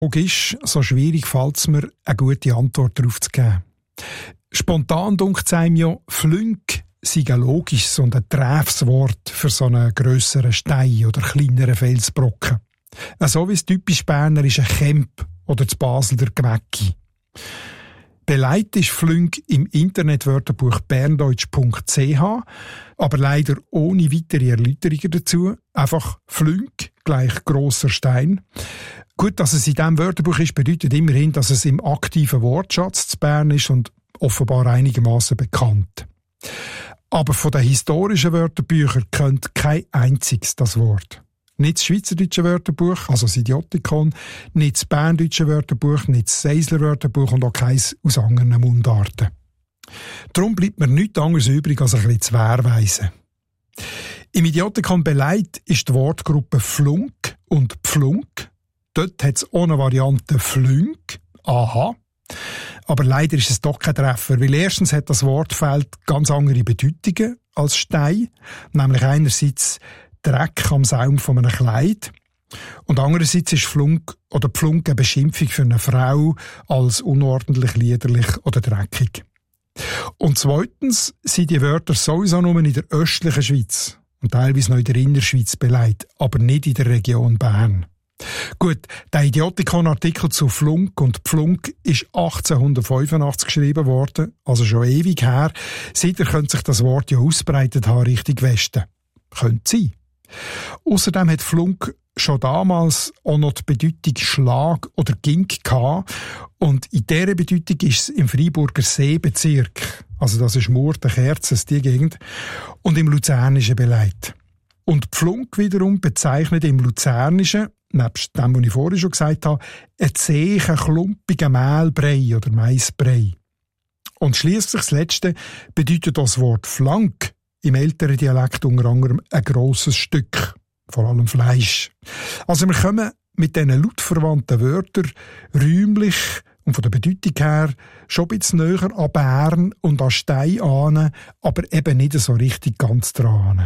Logisch, so schwierig fällt es mir, eine gute Antwort darauf zu geben. Spontan dunkt es einem ja, Flünk sei ein logisches und ein treffendes Wort für so einen grösseren Stein oder kleineren Felsbrocken. So wie es typisch Berner ist ein Kemp oder das Basel der Gewecki. Beleidigt ist Flünk im Internetwörterbuch berndeutsch.ch, aber leider ohne weitere Erläuterungen dazu. Einfach Flünk gleich grosser Stein. Gut, dass es in diesem Wörterbuch ist, bedeutet immerhin, dass es im aktiven Wortschatz zu Bern ist und offenbar einigermaßen bekannt. Aber von den historischen Wörterbüchern kennt kein einziges das Wort. Nicht das Schweizerdeutsche Wörterbuch, also das Idiotikon, nicht das Berndeutsche Wörterbuch, nicht das Seisler Wörterbuch und auch keins aus anderen Mundarten. Darum bleibt mir nichts anderes übrig, als ein bisschen zu wehrweisen. Im Idiotikon beleidigt ist die Wortgruppe Flunk und Pflunk. Dort hat es auch eine Variante Flünk. Aha. Aber leider ist es doch kein Treffer, weil erstens hat das Wortfeld ganz andere Bedeutungen als Stein, nämlich einerseits Dreck am Saum von einem Kleid und andererseits ist Flunk oder Pflunk eine Beschimpfung für eine Frau als unordentlich, liederlich oder dreckig. Und zweitens sind die Wörter sowieso nur in der östlichen Schweiz und teilweise noch in der Innerschweiz beleidigt, aber nicht in der Region Bern. Gut, der Idiotikon-Artikel zu Flunk und Pflunk ist 1885 geschrieben worden, also schon ewig her. Seither könnte sich das Wort ja ausbreitet haben Richtung Westen. Könnte sein. Außerdem hat Flunk schon damals auch noch die Bedeutung Schlag oder Gink gehabt. Und in dieser Bedeutung ist es im Freiburger Seebezirk, also das ist Murten, Kerzes, die Gegend, und im Luzernischen beleidigt. Und Pflunk wiederum bezeichnet im Luzernischen, nebst dem, was ich vorhin schon gesagt habe, einen zähen, klumpigen Mehlbrei oder Maisbrei. Und schliesslich das Letzte bedeutet das Wort Flank im älteren Dialekt unter anderem ein grosses Stück, vor allem Fleisch. Also wir kommen mit diesen lautverwandten Wörtern räumlich und von der Bedeutung her schon ein bisschen näher an Bern und an Stein an, aber eben nicht so richtig ganz dran.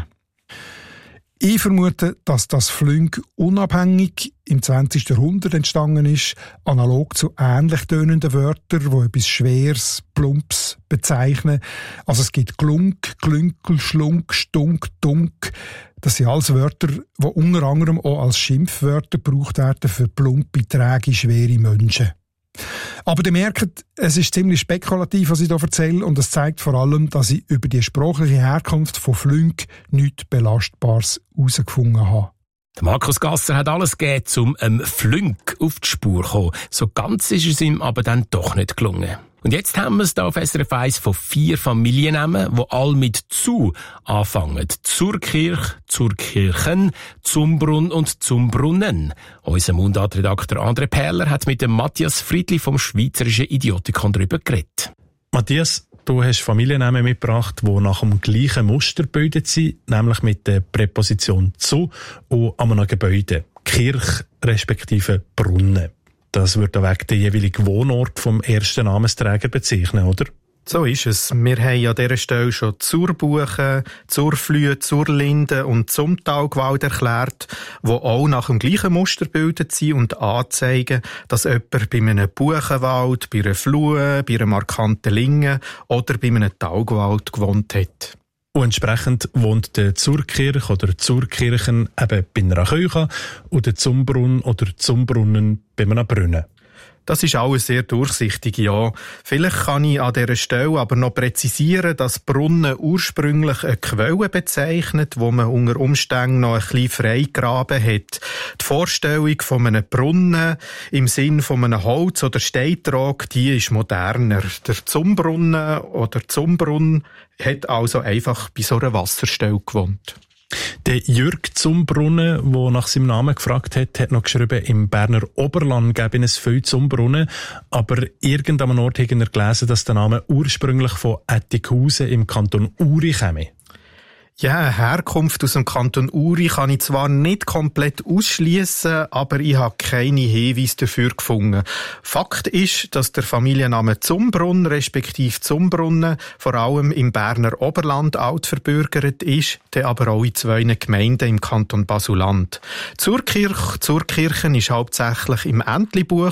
Ich vermute, dass das Flünk unabhängig im 20. Jahrhundert entstanden ist, analog zu ähnlich tönenden Wörtern, die etwas Schweres, Plumps bezeichnen. Also es gibt Glunk, Glünkel, Schlunk, Stunk, Dunk. Das sind alles Wörter, die unter anderem auch als Schimpfwörter gebraucht werden für plumpe, träge, schwere Menschen. Aber ihr merkt, es ist ziemlich spekulativ, was ich hier erzähle, und es zeigt vor allem, dass ich über die sprachliche Herkunft von Flünk nichts Belastbares herausgefunden habe. Markus Gasser hat alles gegeben, um Flünk auf die Spur zu kommen. So ganz ist es ihm aber dann doch nicht gelungen. Und jetzt haben wir es hier auf SRF 1 von 4 Familiennamen, die alle mit «zu» anfangen. Zurkirch, Zurkirchen, Zumbrunn und Zumbrunnen. Unser Mundartredakteur André Perler hat mit dem Matthias Friedli vom Schweizerischen Idiotikon darüber geredet. Matthias, du hast Familiennamen mitgebracht, die nach dem gleichen Muster gebildet sind, nämlich mit der Präposition «zu» und an einem Gebäude, Kirch respektive Brunnen. Das wird wegen der jeweiligen Wohnort vom ersten Namensträger bezeichnen, oder? So ist es. Wir haben an dieser Stelle schon Zurbuchen, Zurflühe, Zurlinde und Zumtalgwald erklärt, die auch nach dem gleichen Muster gebildet sind und anzeigen, dass jemand bei einem Buchenwald, bei einer Flue, bei einer markanten Linge oder bei einem Talgwald gewohnt hat. Und entsprechend wohnt der Zurkirch oder Zurkirchen eben bei einer Kirche und der Zumbrunn oder Zumbrunnen bei einem Brunnen. Das ist alles sehr durchsichtig, ja. Vielleicht kann ich an dieser Stelle aber noch präzisieren, dass Brunnen ursprünglich eine Quelle bezeichnet, wo man unter Umständen noch ein bisschen freigraben hat. Die Vorstellung von einem Brunnen im Sinn von einem Holz- oder Steintrag, die ist moderner. Der Zumbrunnen oder Zumbrunn hat also einfach bei so einer Wasserstelle gewohnt. Der Jürg Zumbrunnen, der nach seinem Namen gefragt hat noch geschrieben, im Berner Oberland gäbe es viele Zumbrunnen, aber irgendeinem Ort hat er gelesen, dass der Name ursprünglich von Ettikhausen im Kanton Uri käme. Ja, eine Herkunft aus dem Kanton Uri kann ich zwar nicht komplett ausschliessen, aber ich habe keine Hinweise dafür gefunden. Fakt ist, dass der Familienname Zumbrunn respektive Zumbrunnen vor allem im Berner Oberland altverbürgert ist, der aber auch in 2 Gemeinden im Kanton Basel-Land. Zurkirchen ist hauptsächlich im Entlebuch